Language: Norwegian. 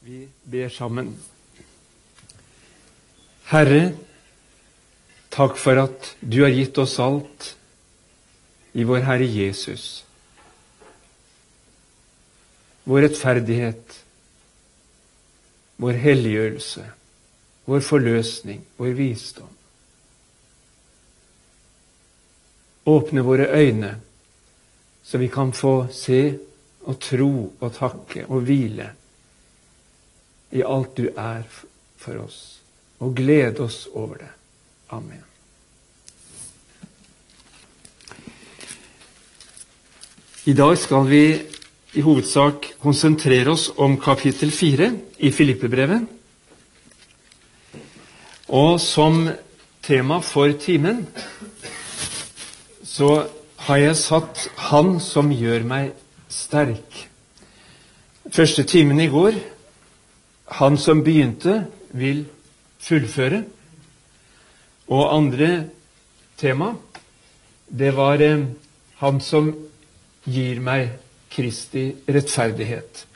Vi ber sammen. Herre, takk for at du har gitt oss alt i vår Herre Jesus. Vår rettferdighet, vår helliggjørelse, vår forløsning, vår visdom. Åpne våre øyne, så vi kan få se og tro og takke og hvile i alt du er for oss, og glede oss over det. Amen. I dag skal vi i hovedsak konsentrere oss om kapittel 4 i Filippebrevet. Og som tema for timen så har jeg satt Han som gjør meg sterk. Første timen i går, Han som begynte, vil fullføre. Og andre tema, det var Han som gir meg Kristi rettferdighet.